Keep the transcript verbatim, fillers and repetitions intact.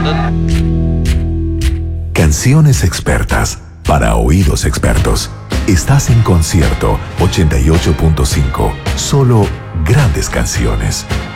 Canciones expertas para oídos expertos. Estás en Concierto ochenta y ocho punto cinco. Solo grandes canciones.